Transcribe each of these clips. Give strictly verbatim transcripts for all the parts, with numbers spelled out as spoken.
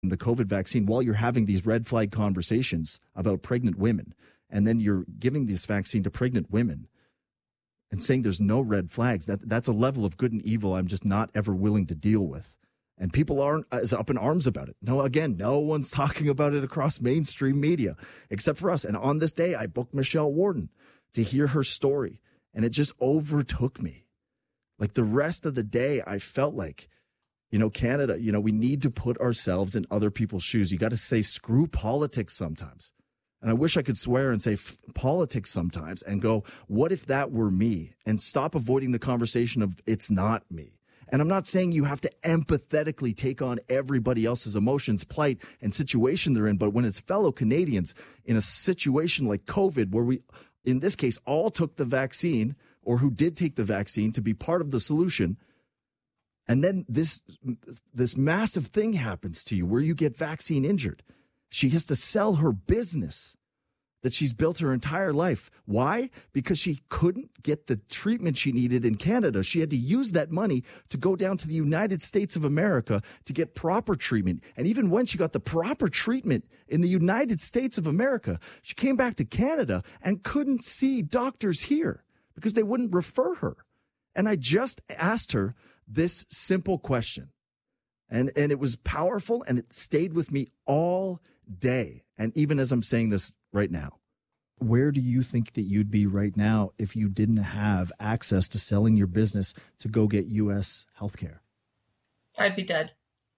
the COVID vaccine while you're having these red flag conversations about pregnant women. And then you're giving this vaccine to pregnant women and saying there's no red flags. That that's a level of good and evil I'm just not ever willing to deal with. And people aren't as up in arms about it. No, again, no one's talking about it across mainstream media except for us. And on this day, I booked Michelle Warden to hear her story. And it just overtook me. Like the rest of the day, I felt like, you know, Canada, you know, we need to put ourselves in other people's shoes. You got to say screw politics sometimes. And I wish I could swear and say f- politics sometimes and go, what if that were me? And stop avoiding the conversation of it's not me. And I'm not saying you have to empathetically take on everybody else's emotions, plight, and situation they're in. But when it's fellow Canadians in a situation like COVID, where we, in this case, all took the vaccine or who did take the vaccine to be part of the solution, and then this this massive thing happens to you where you get vaccine injured. She has to sell her business that she's built her entire life. Why? Because she couldn't get the treatment she needed in Canada. She had to use that money to go down to the United States of America to get proper treatment. And even when she got the proper treatment in the United States of America, she came back to Canada and couldn't see doctors here because they wouldn't refer her. And I just asked her this simple question. And, and it was powerful, and it stayed with me all day. And even as I'm saying this right now. Where do you think that you'd be right now if you didn't have access to selling your business to go get U S healthcare? I'd be dead.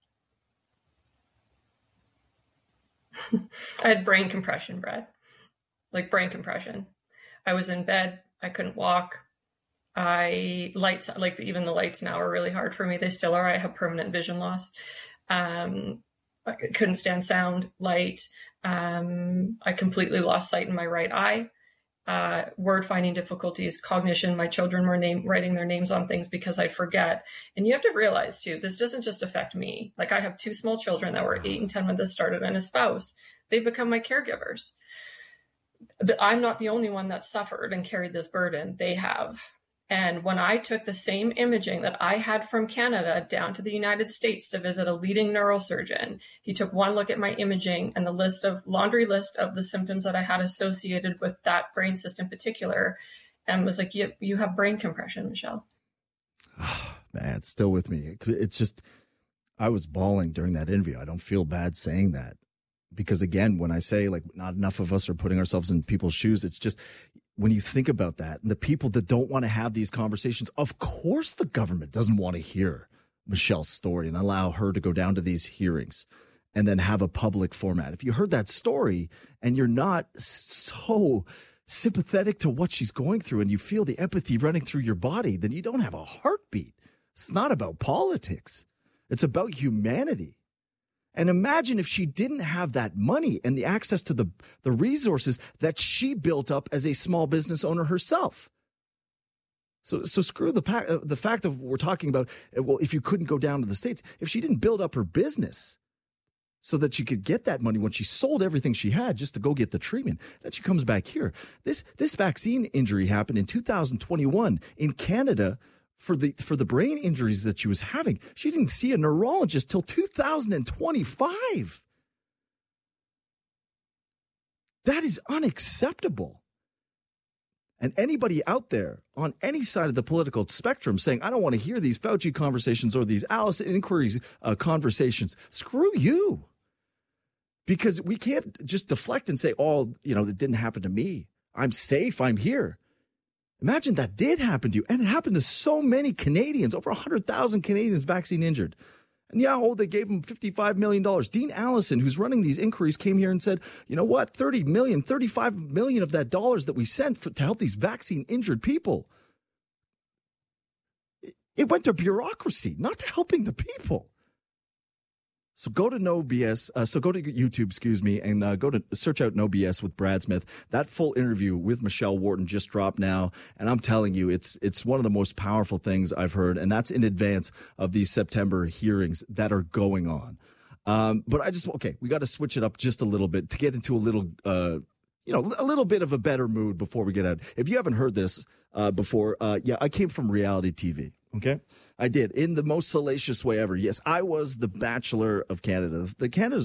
I had brain compression, Brad. Like brain compression. I was in bed. I couldn't walk. I lights, like even the lights now are really hard for me. They still are. I have permanent vision loss. Um, I couldn't stand sound, light. Um, I completely lost sight in my right eye. Uh, word finding difficulties, cognition. My children were name, writing their names on things because I'd forget. And you have to realize too, this doesn't just affect me. Like I have two small children that were eight and ten when this started, and a spouse. They've become my caregivers. I'm not the only one that suffered and carried this burden. They have. And when I took the same imaging that I had from Canada down to the United States to visit a leading neurosurgeon, he took one look at my imaging and the list of laundry list of the symptoms that I had associated with that brain cyst in particular, and was like, you, you have brain compression, Michelle. Oh, man, it's still with me. It's just, I was bawling during that interview. I don't feel bad saying that because again, when I say like not enough of us are putting ourselves in people's shoes, it's just, when you think about that, and the people that don't want to have these conversations, of course the government doesn't want to hear Michelle's story and allow her to go down to these hearings and then have a public format. If you heard that story and you're not so sympathetic to what she's going through and you feel the empathy running through your body, then you don't have a heartbeat. It's not about politics. It's about humanity. And imagine if she didn't have that money and the access to the, the resources that she built up as a small business owner herself. So, so screw the, pa- the fact of we're talking about, well, if you couldn't go down to the States, if she didn't build up her business so that she could get that money when she sold everything she had just to go get the treatment, then she comes back here. This, this vaccine injury happened in two thousand twenty-one in Canada. For the for the brain injuries that she was having, she didn't see a neurologist till two thousand twenty-five. That is unacceptable. And anybody out there on any side of the political spectrum saying, I don't want to hear these Fauci conversations or these Alice inquiries uh, conversations, screw you. Because we can't just deflect and say, oh, you know, that didn't happen to me. I'm safe. I'm here. Imagine that did happen to you. And it happened to so many Canadians, over one hundred thousand Canadians vaccine injured. And yeah, oh, they gave him fifty-five million dollars. Dean Allison, who's running these inquiries, came here and said, you know what, thirty million, thirty-five million of that dollars that we sent for, to help these vaccine injured people, it, it went to bureaucracy, not to helping the people. So go to No B S. Uh, so go to YouTube, excuse me, and uh, go to search out No B S with Brad Smith. That full interview with Michelle Warden just dropped now, and I'm telling you, it's it's one of the most powerful things I've heard, and that's in advance of these September hearings that are going on. Um, but I just okay, we got to switch it up just a little bit to get into a little uh, you know, a little bit of a better mood before we get out. If you haven't heard this uh, before, uh, yeah, I came from reality T V. Okay, I did in the most salacious way ever. Yes, I was the Bachelor of Canada. The Canada's